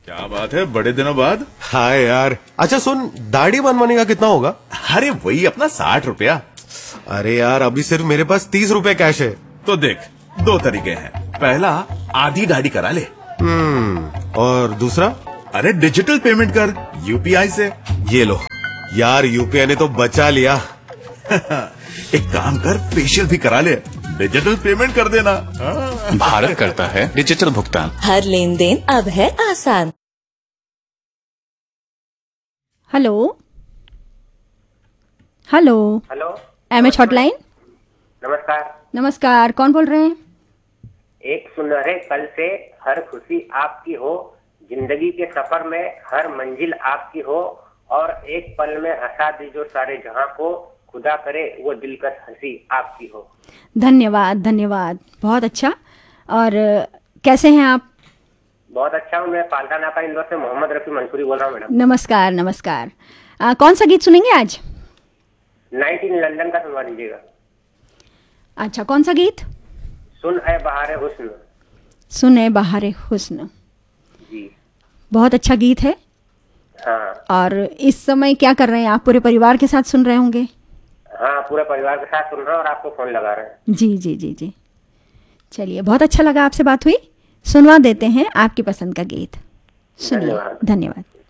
क्या बात है, बड़े दिनों बाद। हाय यार। अच्छा सुन, दाढ़ी बनवाने का कितना होगा? अरे वही अपना 60 रुपया। अरे यार, अभी सिर्फ मेरे पास 30 रुपए कैश है। तो देख, 2 तरीके हैं। पहला, आधी दाढ़ी करा ले। और दूसरा? अरे डिजिटल पेमेंट कर यूपीआई से। ये लो यार, यूपीआई ने तो बचा लिया। एक काम कर, फेशियल भी करा ले, डिजिटल पेमेंट कर देना। भारत करता है डिजिटल भुगतान। हर लेन देन अब है आसान। Hello hello hello, MH hotline. नमस्कार। नमस्कार, कौन बोल रहे हैं? एक सुनहरे कल से हर खुशी आपकी हो, जिंदगी के सफर में हर मंजिल आपकी हो, और एक पल में हंसा दी जो सारे जहां को, खुदा करे वो दिलकश हंसी आपकी हो। धन्यवाद धन्यवाद, बहुत अच्छा। और कैसे हैं आप? बहुत अच्छा हूँ। मैं पाल्टा नाका इंदौर से मोहम्मद रफी मंसूरी बोल रहा हूँ मैडम। नमस्कार नमस्कार। कौन सा गीत सुनेंगे आज? 19 लंदन का सुनवा दीजिएगा। अच्छा, कौन सा गीत? सुन ए बहारे हुस्न। सुन ए बहारे हुस्न, जी बहुत अच्छा गीत है। हाँ और इस समय क्या कर रहे हैं आप? पूरे परिवार के साथ सुन रहे होंगे? हाँ, पूरे परिवार के साथ सुन रहे हैं और आपको फोन लगा रहे हैं। जी जी जी जी, चलिए, बहुत अच्छा लगा आपसे बात हुई। सुनवा देते हैं आपकी पसंद का गीत। सुनिए। धन्यवाद। धन्यवाद।